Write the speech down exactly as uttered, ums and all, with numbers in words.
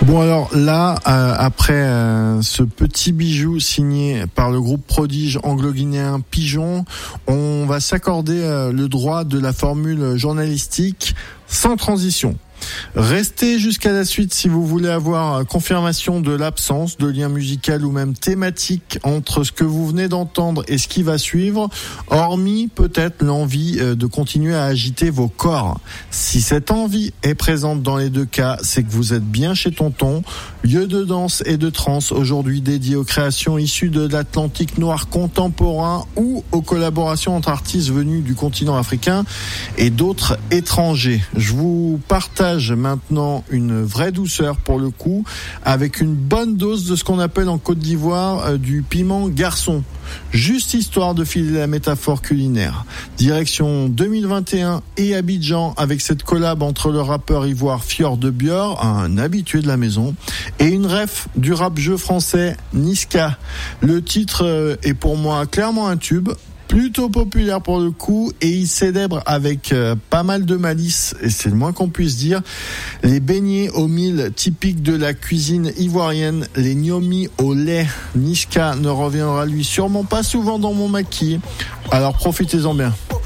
Bon alors là, euh, après euh, ce petit bijou signé par le groupe prodige anglo-guinéen Pigeon, on va s'accorder euh, le droit de la formule journalistique sans transition. Restez jusqu'à la suite si vous voulez avoir confirmation de l'absence de lien musical ou même thématique entre ce que vous venez d'entendre et ce qui va suivre, hormis peut-être l'envie de continuer à agiter vos corps. Si cette envie est présente dans les deux cas, c'est que vous êtes bien chez Tonton, lieu de danse et de trance aujourd'hui dédié aux créations issues de l'Atlantique noir contemporain ou aux collaborations entre artistes venus du continent africain et d'autres étrangers. Je vous partage maintenant une vraie douceur pour le coup, avec une bonne dose de ce qu'on appelle en Côte d'Ivoire euh, du piment garçon. Juste histoire de filer la métaphore culinaire. Direction deux mille vingt et un et Abidjan avec cette collab entre le rappeur ivoire Fior de Bior, un habitué de la maison, et une ref du rap jeu français Niska. Le titre euh, est pour moi clairement un tube, plutôt populaire pour le coup, et il célèbre avec euh, pas mal de malice, et c'est le moins qu'on puisse dire, les beignets au mil typiques de la cuisine ivoirienne, les gnomis au lait. Niska ne reviendra lui sûrement pas souvent dans mon maquis, alors profitez-en bien.